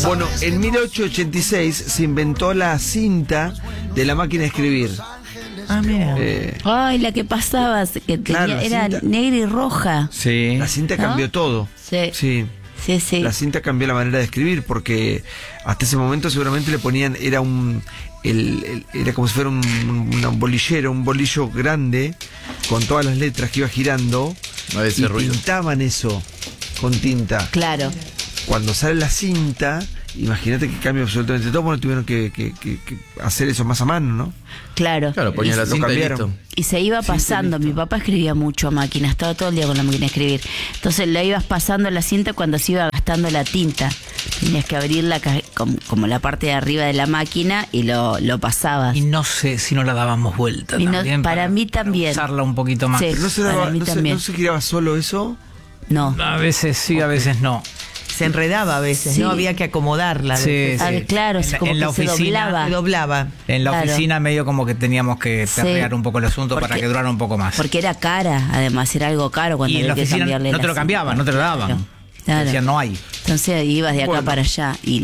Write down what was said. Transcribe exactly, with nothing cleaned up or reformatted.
pasaba. Bueno, en mil ochocientos ochenta y seis se inventó la cinta de la máquina de escribir. Ah, mira. Eh, Ay, la que pasabas, que tenía, Claro, la era cinta. negra y roja. Sí. la cinta ¿No? cambió todo. Sí. Sí. Sí, sí. La cinta cambió la manera de escribir porque hasta ese momento seguramente le ponían, era un el, el- era como si fuera un, un, un bolillero, un bolillo grande con todas las letras que iba girando No de ese y ruido. pintaban eso con tinta. Claro. Cuando sale la cinta, imagínate que cambia absolutamente todo, bueno, tuvieron que, que- que- que hacer eso más a mano, ¿no? Claro. Claro, ponías Y- la lo cinta y cambiaron. listo. Y se iba Sí, pasando, sí, mi listo. papá escribía mucho a máquina, estaba todo el día con la máquina de escribir. Entonces lo ibas pasando la cinta cuando se iba gastando la tinta. Tenías que abrir la ca- como, como la parte de arriba de la máquina y lo, lo pasabas. Y no sé si no la dábamos vuelta Y no- también. para mí también. Usarla un poquito más. Sí. Pero no se, Para daba, mí no, se, también. no se giraba solo eso. No. A veces sí, a veces no. Se enredaba a veces, Sí. ¿no? Había que acomodarla. a Sí, veces. A sí. ver, claro, En es la- como en que la se oficina- doblaba. Se doblaba. En la Claro. oficina medio como que teníamos que Sí. terrear un poco el asunto Porque- para que durara un poco más. Porque era cara, además, era algo caro cuando Y en había la que oficina cambiarle no la te lo cinta. cambiaban, no te lo daban. Claro, claro. Decían, no hay. Entonces ibas de acá Bueno. para allá y